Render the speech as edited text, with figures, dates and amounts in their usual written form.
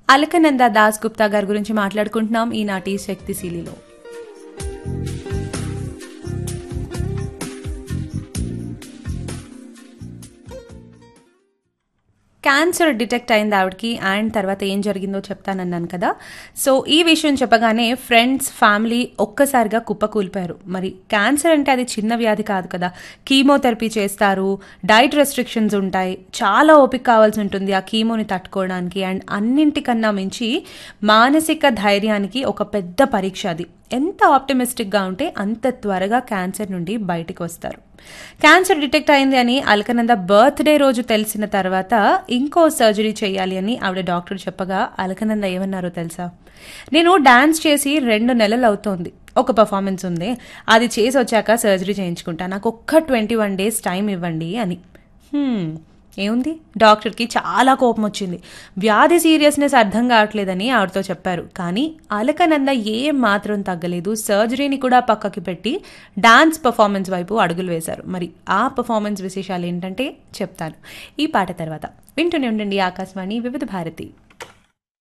అలకనంద దాస్ గుప్తా గారి గురించి మాట్లాడుకుంటున్నాం ఈనాటి శక్తిశీలిలో. క్యాన్సర్ డిటెక్ట్ అయింది ఆవిడకి, అండ్ తర్వాత ఏం జరిగిందో చెప్తానన్నాను కదా. సో ఈ విషయం చెప్పగానే ఫ్రెండ్స్, ఫ్యామిలీ ఒక్కసారిగా కుప్పకూలిపారు. మరి క్యాన్సర్ అంటే అది చిన్న వ్యాధి కాదు కదా. కీమోథెరపీ చేస్తారు, డైట్ రెస్ట్రిక్షన్స్ ఉంటాయి, చాలా ఓపిక కావాల్సి ఉంటుంది ఆ కీమోని తట్టుకోవడానికి. అండ్ అన్నింటికన్నా మించి మానసిక ధైర్యానికి ఒక పెద్ద పరీక్ష అది. ఎంత ఆప్టిమిస్టిక్గా ఉంటే అంత త్వరగా క్యాన్సర్ నుండి బయటకు వస్తారు. క్యాన్సర్ డిటెక్ట్ అయింది అని అలకనంద బర్త్డే రోజు తెలిసిన తర్వాత ఇంకో సర్జరీ చేయాలి అని ఆవిడ డాక్టర్ చెప్పగా అలకనంద ఏమన్నారో తెలుసా? నేను డాన్స్ చేసి 2 నెలలు అవుతోంది, ఒక పర్ఫార్మెన్స్ ఉంది, అది చేసి వచ్చాక సర్జరీ చేయించుకుంటా, నాకు ఒక్క 21 days టైం ఇవ్వండి అని. ఏముంది, డాక్టర్కి చాలా కోపం వచ్చింది. వ్యాధి సీరియస్నెస్ అర్థం కావట్లేదని ఆవిడతో చెప్పారు. కానీ అలకనంద ఏం మాత్రం తగ్గలేదు. సర్జరీని కూడా పక్కకి పెట్టి డాన్స్ పర్ఫార్మెన్స్ వైపు అడుగులు వేశారు. మరి ఆ పర్ఫార్మెన్స్ విశేషాలు ఏంటంటే చెప్తాను ఈ పాట తర్వాత. వింటూనే ఉండండి ఆకాశవాణి వివిధ భారతి.